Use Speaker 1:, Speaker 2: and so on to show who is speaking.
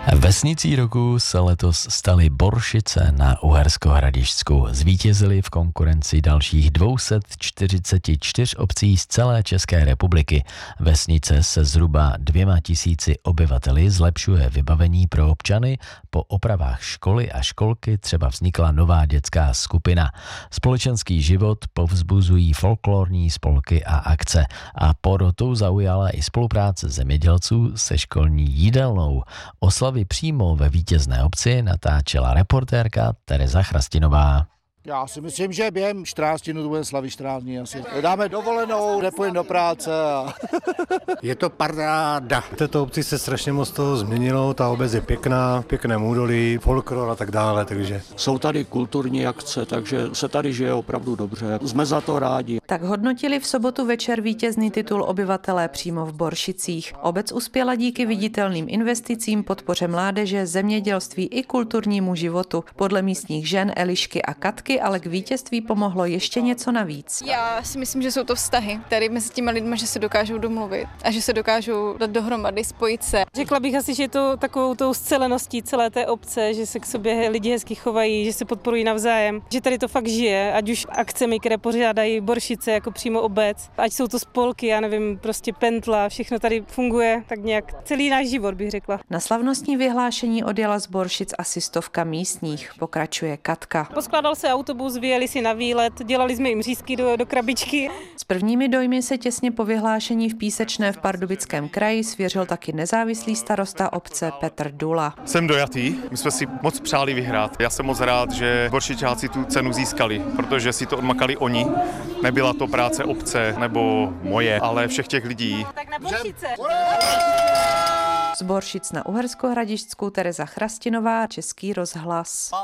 Speaker 1: Vesnicí roku se letos staly Boršice na Uhersko-Hradišťsku. Zvítězili v konkurenci dalších 244 obcí z celé České republiky. Vesnice se zhruba 2000 obyvateli zlepšuje vybavení pro občany. Po opravách školy a školky třeba vznikla nová dětská skupina. Společenský život povzbuzují folklorní spolky a akce. A porotu zaujala i spolupráce zemědělců se školní jídelnou. Oslavy přímo ve vítězné obci natáčela reportérka Tereza Chrastinová.
Speaker 2: Já si myslím, že během 14 dnů to bude slavit 14 dní asi. Dáme dovolenou, nepůjdeme do práce.
Speaker 3: Je to paráda. V této obci se strašně moc toho změnilo, ta obec je pěkná, pěkné údolí, folklor a tak dále, takže.
Speaker 4: Jsou tady kulturní akce, takže se tady žije opravdu dobře. Jsme za to rádi.
Speaker 5: Tak hodnotili v sobotu večer vítězný titul obyvatelé přímo v Boršicích. Obec uspěla díky viditelným investicím, podpoře mládeže, zemědělství i kulturnímu životu. Podle místních žen Elišky a Katky ale k vítězství pomohlo ještě něco navíc.
Speaker 6: Já si myslím, že jsou to vztahy tady mezi těmi lidmi, že se dokážou domluvit a že se dokážou dát dohromady, spojit se.
Speaker 7: Řekla bych asi, že je to takovou tou sceleností celé té obce, že se k sobě lidi hezky chovají, že se podporují navzájem, že tady to fakt žije, ať už akcemi, které pořádají Boršice jako přímo obec, ať jsou to spolky, já nevím, prostě Pentla, všechno tady funguje tak nějak celý náš život, bych řekla.
Speaker 5: Na slavnostní vyhlášení odjela z Boršic asi 100 místních, pokračuje Katka.
Speaker 7: Poskládal se autobus, vyjeli si na výlet, dělali jsme jim řízky do krabičky.
Speaker 5: S prvními dojmy se těsně po vyhlášení v Písečné v Pardubickém kraji svěřil taky nezávislý starosta obce Petr Dula.
Speaker 8: Jsem dojatý, my jsme si moc přáli vyhrát. Já jsem moc rád, že Boršičáci tu cenu získali, protože si to odmakali oni. Nebyla to práce obce nebo moje, ale všech těch lidí.
Speaker 7: Tak na Boršice!
Speaker 5: Z Boršic na Uhersko-Hradišťsku Tereza Chrastinová, Český rozhlas.